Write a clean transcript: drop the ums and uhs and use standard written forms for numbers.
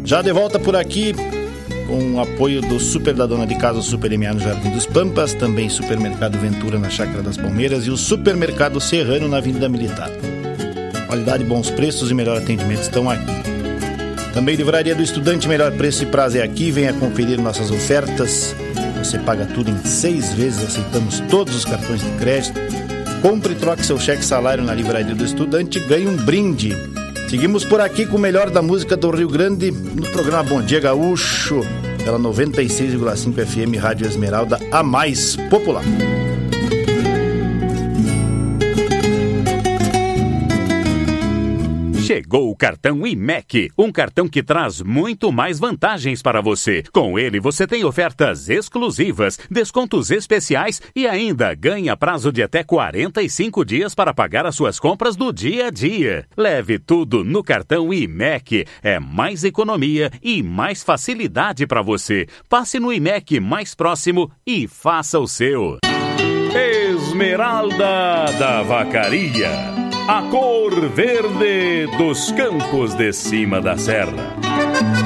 Já de volta por aqui, com o apoio do Super da Dona de Casa, o Super M.A. no Jardim dos Pampas, também Supermercado Ventura na Chácara das Palmeiras e o Supermercado Serrano na Avenida Militar. Qualidade, bons preços e melhor atendimento estão aqui. Também Livraria do Estudante, melhor preço e prazo é aqui. Venha conferir nossas ofertas. Você paga tudo em 6 vezes, aceitamos todos os cartões de crédito. Compre e troque seu cheque salário na Livraria do Estudante e ganhe um brinde. Seguimos por aqui com o melhor da música do Rio Grande no programa Bom Dia Gaúcho, pela 96,5 FM Rádio Esmeralda, a mais popular. Chegou o cartão IMEC, um cartão que traz muito mais vantagens para você. Com ele você tem ofertas exclusivas, descontos especiais e ainda ganha prazo de até 45 dias para pagar as suas compras do dia a dia. Leve tudo no cartão IMEC. É mais economia e mais facilidade para você. Passe no IMEC mais próximo e faça o seu. Esmeralda da Vacaria. A cor verde dos campos de cima da serra.